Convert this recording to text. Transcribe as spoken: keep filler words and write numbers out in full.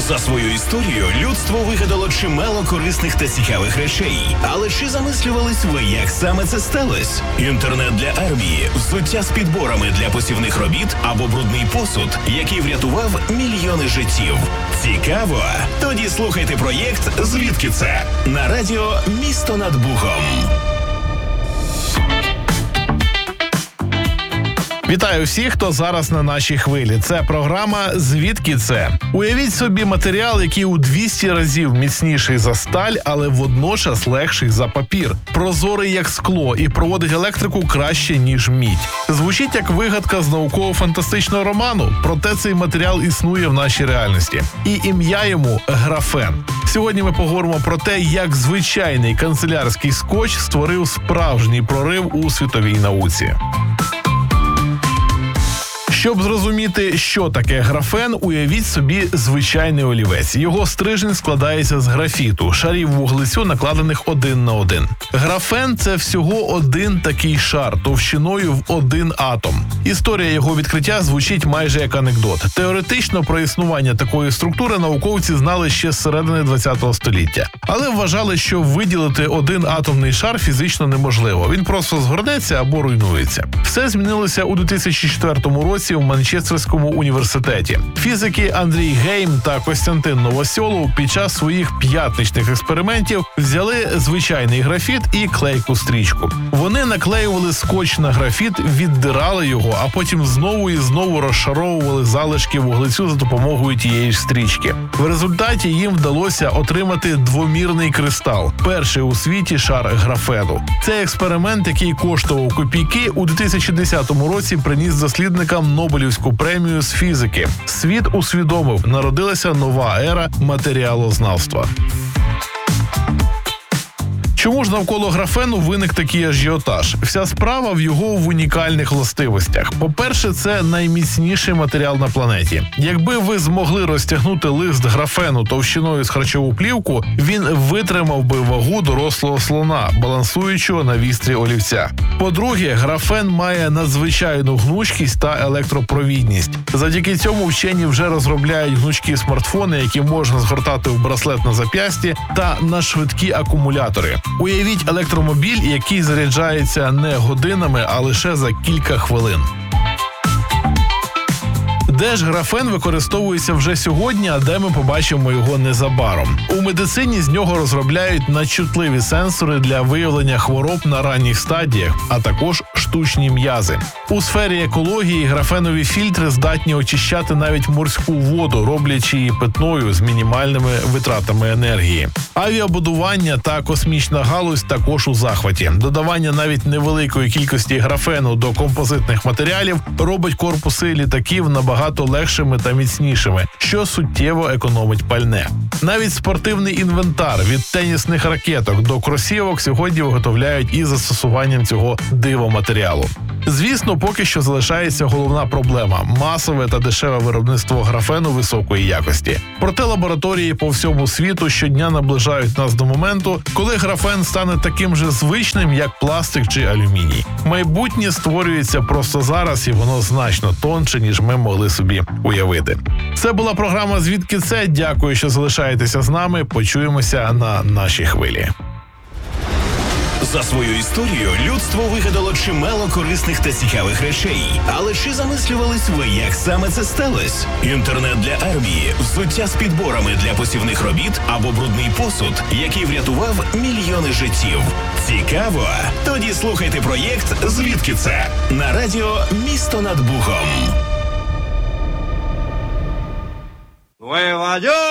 За свою історію людство вигадало чимало корисних та цікавих речей. Але чи замислювались ви, як саме це сталося? Інтернет для армії, взуття з підборами для посівних робіт або брудний посуд, який врятував мільйони життів. Цікаво? Тоді слухайте проєкт «Звідки це?» на радіо «Місто над Богом». Вітаю всіх, хто зараз на нашій хвилі. Це програма «Звідки це?». Уявіть собі матеріал, який у двісті разів міцніший за сталь, але водночас легший за папір. Прозорий як скло і проводить електрику краще, ніж мідь. Звучить як вигадка з науково-фантастичного роману, проте цей матеріал існує в нашій реальності. І ім'я йому – графен. Сьогодні ми поговоримо про те, як звичайний канцелярський скотч створив справжній прорив у світовій науці. Щоб зрозуміти, що таке графен, уявіть собі звичайний олівець. Його стрижень складається з графіту, шарів вуглецю, накладених один на один. Графен – це всього один такий шар, товщиною в один атом. Історія його відкриття звучить майже як анекдот. Теоретично про існування такої структури науковці знали ще з середини ХХ століття. Але вважали, що виділити один атомний шар фізично неможливо. Він просто згорнеться або руйнується. Все змінилося у дві тисячі четвертому році в Манчестерському університеті. Фізики Андрій Гейм та Костянтин Новосьолов під час своїх п'ятничних експериментів взяли звичайний графіт і клейку стрічку. Вони наклеювали скотч на графіт, віддирали його, а потім знову і знову розшаровували залишки вуглецю за допомогою тієї ж стрічки. В результаті їм вдалося отримати двомірний кристал – перший у світі шар графену. Цей експеримент, який коштував копійки, у дві тисячі десятому році приніс дослідникам Нобелівську премію з фізики. Світ усвідомив, народилася нова ера матеріалознавства. Чому ж навколо графену виник такий ажіотаж? Вся справа в його в унікальних властивостях. По-перше, це найміцніший матеріал на планеті. Якби ви змогли розтягнути лист графену товщиною з харчову плівку, він витримав би вагу дорослого слона, балансуючого на вістрі олівця. По-друге, графен має надзвичайну гнучкість та електропровідність. Завдяки цьому вчені вже розробляють гнучкі смартфони, які можна згортати в браслет на зап'ясті, та на швидкі акумулятори. Уявіть електромобіль, який заряджається не годинами, а лише за кілька хвилин. Де ж графен використовується вже сьогодні, а де ми побачимо його незабаром? У медицині з нього розробляють надчутливі сенсори для виявлення хвороб на ранніх стадіях, а також штучні м'язи. У сфері екології графенові фільтри здатні очищати навіть морську воду, роблячи її питною з мінімальними витратами енергії. Авіабудування та космічна галузь також у захваті. Додавання навіть невеликої кількості графену до композитних матеріалів робить корпуси літаків набагато легшими та міцнішими, що суттєво економить пальне. Навіть спортивний інвентар від тенісних ракеток до кросівок сьогодні виготовляють із застосуванням цього дивоматеріалу. Звісно, поки що залишається головна проблема – масове та дешеве виробництво графену високої якості. Проте лабораторії по всьому світу щодня наближають нас до моменту, коли графен стане таким же звичним, як пластик чи алюміній. Майбутнє створюється просто зараз, і воно значно тонше, ніж ми могли собі уявити. Це була програма «Звідки це?». Дякую, що залишаєтеся з нами. Почуємося на нашій хвилі. За свою історію людство вигадало чимало корисних та цікавих речей. Але чи замислювались ви, як саме це сталося? Інтернет для армії, взуття з підборами для посівних робіт або брудний посуд, який врятував мільйони життів. Цікаво? Тоді слухайте проєкт «Звідки це?» на радіо «Місто над Богом». Nueva York.